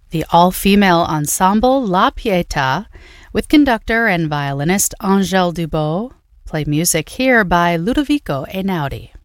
The all-female ensemble La Pietà, with conductor and violinist Angèle Dubot, play music here by Ludovico Einaudi.